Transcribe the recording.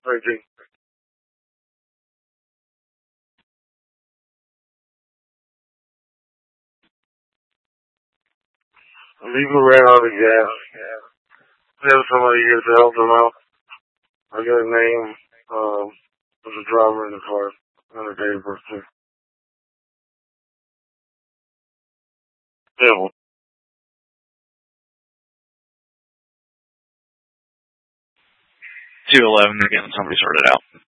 19. People ran out of gas. We had somebody here to help them out. I got a name of the driver in the car and a date of birth too. Devil. 211, they're getting somebody sorted out.